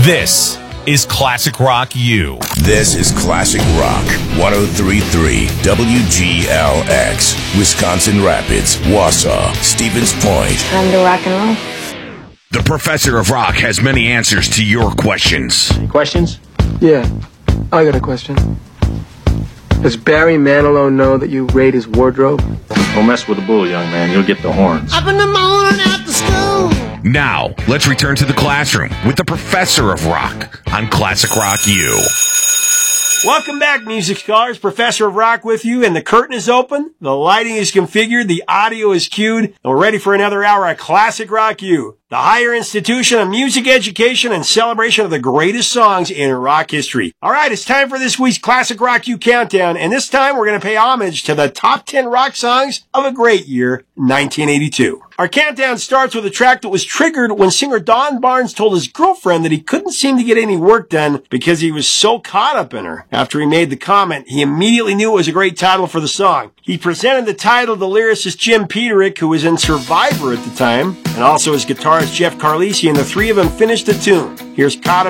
This is Classic Rock U. This is Classic Rock 103.3 WGLX, Wisconsin Rapids, Wausau, Stevens Point. Time to rock and roll. The Professor of Rock has many answers to your questions. Any questions? Yeah, I got a question. Does Barry Manilow know that you raid his wardrobe? Don't mess with the bull, young man. You'll get the horns. Up in the morning after school. Now, let's return to the classroom with the Professor of Rock on Classic Rock U. Welcome back, music scholars. Professor of Rock with you, and the curtain is open, the lighting is configured, the audio is cued, and we're ready for another hour of Classic Rock U, the higher institution of music education and celebration of the greatest songs in rock history. All right, it's time for this week's Classic Rock U countdown, and this time we're going to pay homage to the top 10 rock songs of a great year, 1982. Our countdown starts with a track that was triggered when singer Don Barnes told his girlfriend that he couldn't seem to get any work done because he was so caught up in her. After he made the comment, he immediately knew it was a great title for the song. He presented the title to the lyricist Jim Peterick, who was in Survivor at the time, and also his guitarist Jeff Carlisi, and the three of them finished the tune. Here's Caught Up